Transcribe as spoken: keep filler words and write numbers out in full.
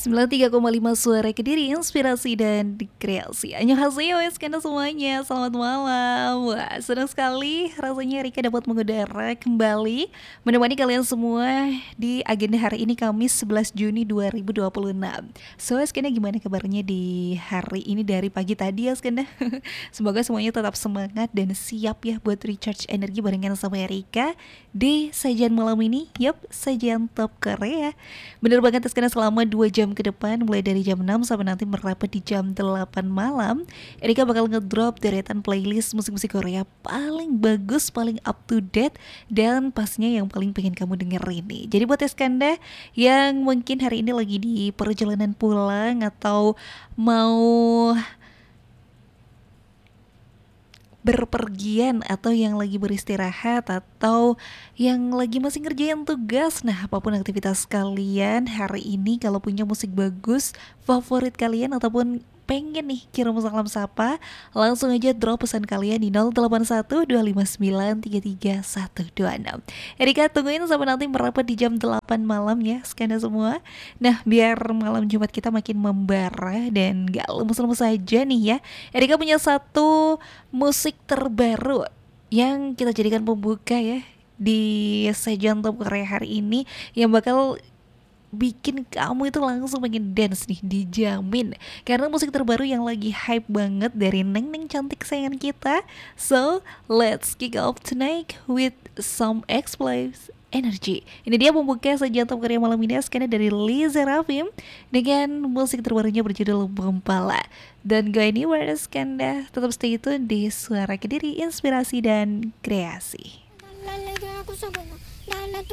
sembilan puluh tiga koma lima Suara Kediri, inspirasi dan kreasi. Annyeonghaseyo ya skena semuanya, selamat malam. Wah, senang sekali rasanya Rika dapat mengudara kembali menemani kalian semua di agenda hari ini, Kamis sebelas Juni dua ribu dua puluh enam. So, skena gimana kabarnya di hari ini dari pagi tadi ya skena? Semoga semuanya tetap semangat dan siap ya buat recharge energi barengan sama Rika di sajian malam ini. Yup, sajian top Korea. Bener banget skena, selama dua jam ke depan, mulai dari jam enam sampai nanti merapat di jam delapan malam, Erika bakal ngedrop deretan playlist musik-musik Korea paling bagus, paling up to date, dan pastinya yang paling pengen kamu dengerin nih. Jadi buat Eskanda yang mungkin hari ini lagi di perjalanan pulang atau mau berpergian, atau yang lagi beristirahat, atau yang lagi masih ngerjain tugas, nah apapun aktivitas kalian hari ini, kalau punya musik bagus favorit kalian ataupun pengen nih kirim salam sapa, langsung aja drop pesan kalian di nol delapan satu dua lima sembilan tiga tiga satu dua enam. Erika tungguin sampai nanti merapat di jam delapan malam ya skena semua. Nah, biar malam Jumat kita makin membara dan gak lemes-lemes aja nih ya, Erika punya satu musik terbaru yang kita jadikan pembuka ya di sajian top Korea hari ini, yang bakal bikin kamu itu langsung pengen dance nih, dijamin. Karena musik terbaru yang lagi hype banget dari Neng Neng cantik sayangan kita. So, let's kick off tonight with some X-Flames Energy. Ini dia pembuka sajian top Korea malam ini, skena dari Lee Serafim dengan musik terbarunya berjudul Bempala. Dan go anywhere skena, tetap stay tune di Suara Kediri, inspirasi dan kreasi.